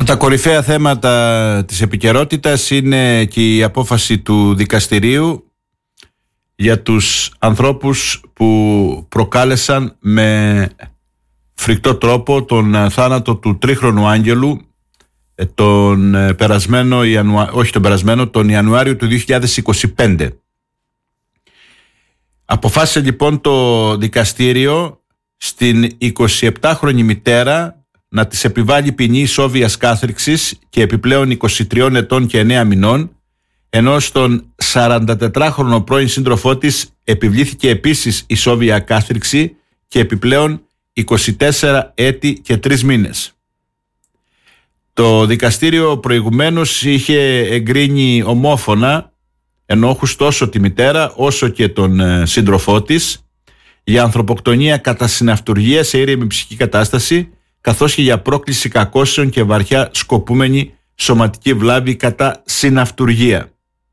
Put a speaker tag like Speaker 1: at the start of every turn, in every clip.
Speaker 1: Τα κορυφαία θέματα της επικαιρότητας είναι και η απόφαση του δικαστηρίου για τους ανθρώπους που προκάλεσαν με φρικτό τρόπο τον θάνατο του τρίχρονου Άγγελου τον Ιανουάριο του 2025. Αποφάσισε λοιπόν το δικαστήριο στην 27χρονη μητέρα να της επιβάλλει ποινή ισόβιας κάθριξης και επιπλέον 23 ετών και 9 μηνών, ενώ στον 44χρονο πρώην σύντροφό της επιβλήθηκε επίσης ισόβια κάθριξη και επιπλέον 24 έτη και 3 μήνες. Το δικαστήριο προηγουμένως είχε εγκρίνει ομόφωνα ενόχους τόσο τη μητέρα όσο και τον σύντροφό της για ανθρωποκτονία κατά συναυτουργία σε ήρεμη ψυχική κατάσταση, καθώς και για πρόκληση κακώσεων και βαριά σκοπούμενη σωματική βλάβη κατά συναυτουργία.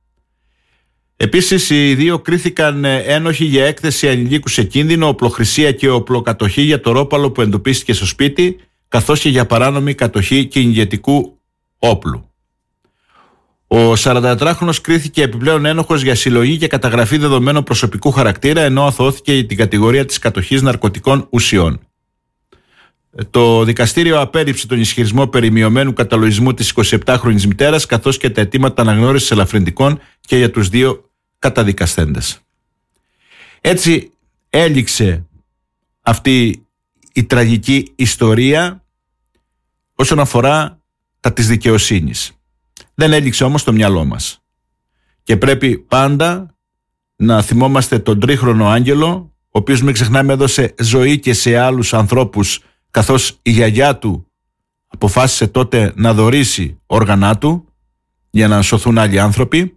Speaker 1: Επίσης, οι δύο κρίθηκαν ένοχοι για έκθεση ανηλίκου σε κίνδυνο, οπλοχρησία και οπλοκατοχή για το ρόπαλο που εντοπίστηκε στο σπίτι, καθώς και για παράνομη κατοχή κυνηγετικού όπλου. Ο 44χρονος κρίθηκε επιπλέον ένοχος για συλλογή και καταγραφή δεδομένων προσωπικού χαρακτήρα, ενώ αθωώθηκε για την κατηγορία της κατοχής ναρκωτικών ουσιών. Το δικαστήριο απέρριψε τον ισχυρισμό περί μειωμένου καταλογισμού της 27χρονης μητέρας, καθώς και τα αιτήματα αναγνώρισης ελαφρυντικών και για τους δύο καταδικασθέντες. Έτσι έληξε αυτή η τραγική ιστορία όσον αφορά τα της δικαιοσύνης. Δεν έληξε όμως το μυαλό μας. Και πρέπει πάντα να θυμόμαστε τον τρίχρονο Άγγελο, ο οποίος, μην ξεχνάμε, έδωσε ζωή και σε άλλους ανθρώπους, καθώς η γιαγιά του αποφάσισε τότε να δωρήσει όργανά του για να σωθούν άλλοι άνθρωποι.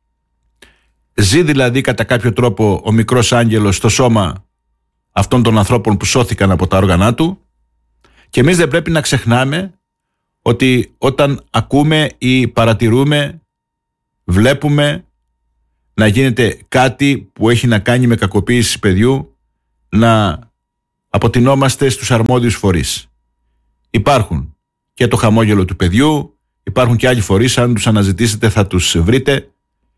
Speaker 1: Ζει δηλαδή κατά κάποιο τρόπο ο μικρός Άγγελος στο σώμα αυτών των ανθρώπων που σώθηκαν από τα όργανά του, και εμείς δεν πρέπει να ξεχνάμε ότι όταν ακούμε ή παρατηρούμε, βλέπουμε να γίνεται κάτι που έχει να κάνει με κακοποίηση παιδιού, να αποτεινόμαστε στους αρμόδιους φορείς. Υπάρχουν και το χαμόγελο του παιδιού, υπάρχουν και άλλοι φορείς, αν τους αναζητήσετε θα τους βρείτε,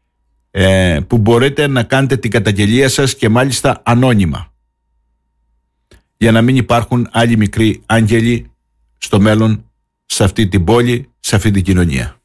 Speaker 1: που μπορείτε να κάνετε την καταγγελία σας και μάλιστα ανώνυμα, για να μην υπάρχουν άλλοι μικροί άγγελοι στο μέλλον, σε αυτή την πόλη, σε αυτή την κοινωνία.